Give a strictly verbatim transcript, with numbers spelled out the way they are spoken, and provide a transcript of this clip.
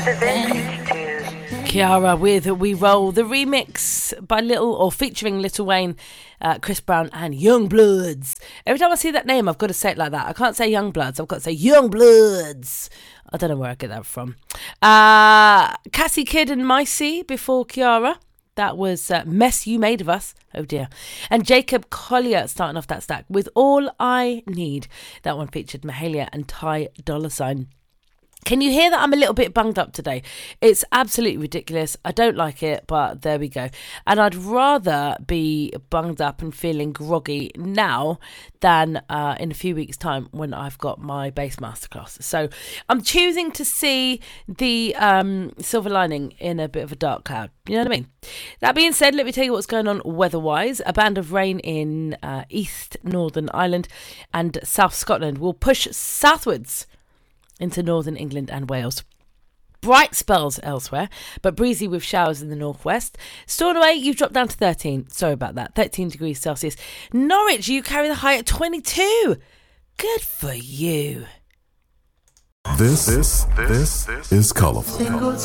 the vintage tune. Kiara with We Roll, the remix by Little, or featuring Little Wayne, uh, Chris Brown and Youngbloods. Every time I see that name, I've got to say it like that. I can't say Youngbloods, I've got to say Youngbloods. I don't know where I get that from. Uh, Cassie Kidd and Micey before Kiara. That was uh, Mess You Made of Us. Oh dear. And Jacob Collier starting off that stack with All I Need. That one featured Mahalia and Ty Dolla Sign. Can you hear that I'm a little bit bunged up today? It's absolutely ridiculous. I don't like it, but there we go. And I'd rather be bunged up and feeling groggy now than uh, in a few weeks' time when I've got my bass masterclass. So I'm choosing to see the um, silver lining in a bit of a dark cloud. You know what I mean? That being said, let me tell you what's going on weather-wise. A band of rain in uh, East Northern Ireland and South Scotland will push southwards into northern England and Wales. Bright spells elsewhere, but breezy with showers in the northwest. Stornoway, you've dropped down to thirteen. Sorry about that. thirteen degrees Celsius. Norwich, you carry the high at twenty-two. Good for you. This, this, this, this is Colourful. Single